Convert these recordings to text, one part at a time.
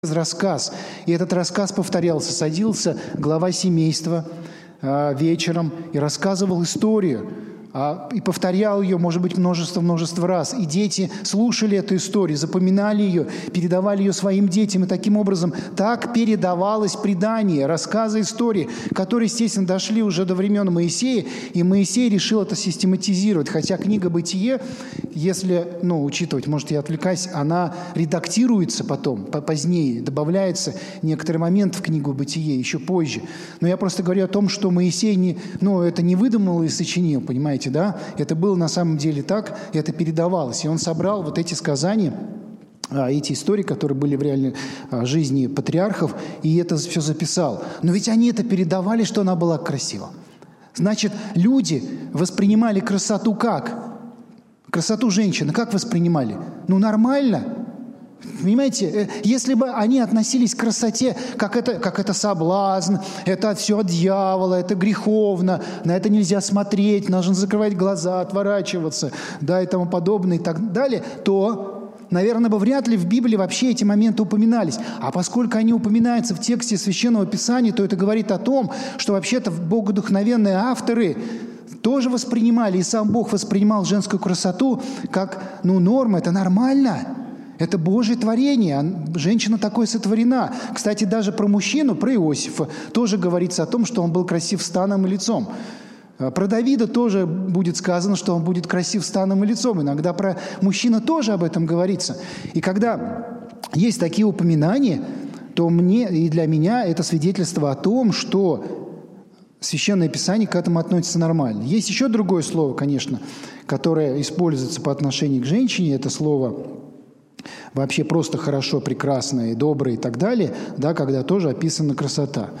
рассказ. И этот рассказ повторялся. Садился глава семейства вечером и рассказывал историю. И повторял ее, может быть, множество раз. И дети слушали эту историю, запоминали ее, передавали ее своим детям. И таким образом так передавалось предание, рассказы, истории, которые, естественно, дошли уже до времен Моисея. И Моисей решил это систематизировать. Хотя книга «Бытие», если, учитывать, может, я отвлекаюсь, она редактируется потом, позднее, добавляется некоторый момент в книгу «Бытие» еще позже. Но я просто говорю о том, что Моисей это не выдумал и сочинил, понимаете? Да? Это было на самом деле так, это передавалось. И он собрал вот эти сказания, эти истории, которые были в реальной жизни патриархов, и это все записал. Но ведь они это передавали, что она была красива. Значит, люди воспринимали красоту как? Красоту женщины как воспринимали? Нормально. Понимаете, если бы они относились к красоте, как это соблазн, это все от дьявола, это греховно, на это нельзя смотреть, нужно закрывать глаза, отворачиваться, и тому подобное, и так далее, то, наверное, бы вряд ли в Библии вообще эти моменты упоминались. А поскольку они упоминаются в тексте Священного Писания, то это говорит о том, что вообще-то богодухновенные авторы тоже воспринимали, и сам Бог воспринимал женскую красоту как, норма, это нормально. Это Божье творение, женщина такой сотворена. Кстати, даже про мужчину, про Иосифа, тоже говорится о том, что он был красив станом и лицом. Про Давида тоже будет сказано, что он будет красив станом и лицом. Иногда про мужчину тоже об этом говорится. И когда есть такие упоминания, то мне и для меня это свидетельство о том, что Священное Писание к этому относится нормально. Есть еще другое слово, конечно, которое используется по отношению к женщине. Это слово вообще просто хорошо, прекрасно и добро и так далее, когда тоже описана красота.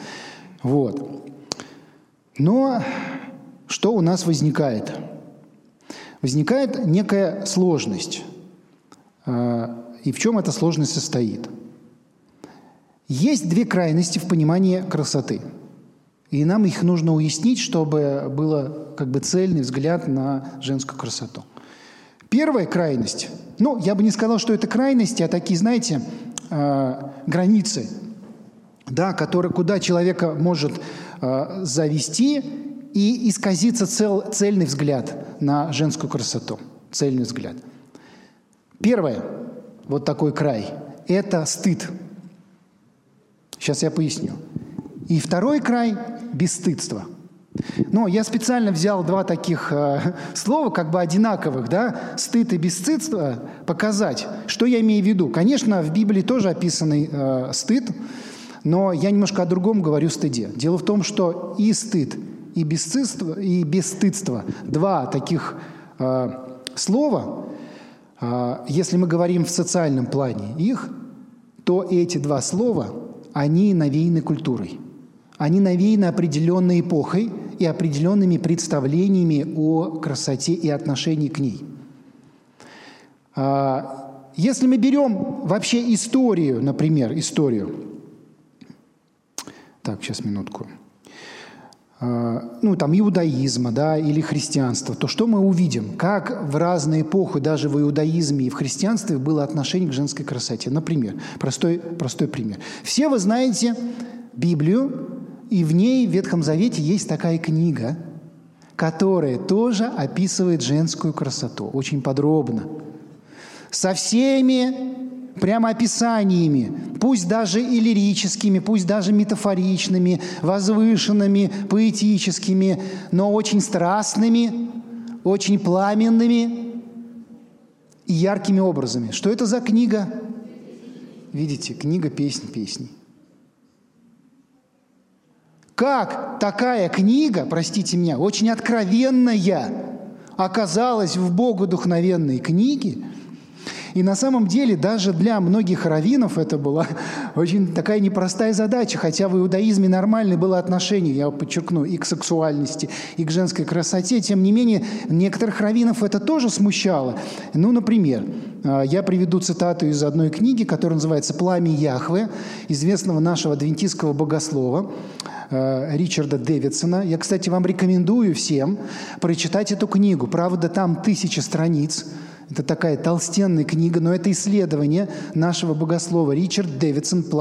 Но что у нас возникает? Возникает некая сложность. И в чем эта сложность состоит? Есть две крайности в понимании красоты. И нам их нужно уяснить, чтобы был цельный взгляд на женскую красоту. Первая крайность, я бы не сказал, что это крайности, а такие, знаете, границы, куда человека может завести и исказиться цельный взгляд на женскую красоту. Цельный взгляд. Первое, такой край, это стыд. Сейчас я поясню. И второй край – бесстыдство. Я специально взял два таких слова, одинаковых, стыд и бесстыдство, показать, что я имею в виду. Конечно, в Библии тоже описанный стыд, но я немножко о другом говорю стыде. Дело в том, что и стыд, и бесстыдство, два таких слова, если мы говорим в социальном плане их, то эти два слова, они навеяны культурой. Они навеяны определенной эпохой и определенными представлениями о красоте и отношении к ней. Если мы берем вообще историю, например, сейчас минутку, иудаизма, или христианства, то что мы увидим? Как в разные эпохи, даже в иудаизме и в христианстве, было отношение к женской красоте. Например, простой пример. Все вы знаете Библию, и в ней, в Ветхом Завете, есть такая книга, которая тоже описывает женскую красоту очень подробно. Со всеми прямо описаниями, пусть даже и лирическими, пусть даже метафоричными, возвышенными, поэтическими, но очень страстными, очень пламенными и яркими образами. Что это за книга? Видите, книга песней. Как такая книга, простите меня, очень откровенная, оказалась в богодухновенной книге? И на самом деле даже для многих раввинов это была очень такая непростая задача, хотя в иудаизме нормальное было отношение, я подчеркну, и к сексуальности, и к женской красоте. Тем не менее, некоторых раввинов это тоже смущало. Например, я приведу цитату из одной книги, которая называется «Пламя Яхве», известного нашего адвентистского богослова Ричарда Дэвидсона. Я, кстати, вам рекомендую всем прочитать эту книгу. Правда, там 1000 страниц. Это такая толстенная книга, но это исследование нашего богослова Ричард Дэвидсон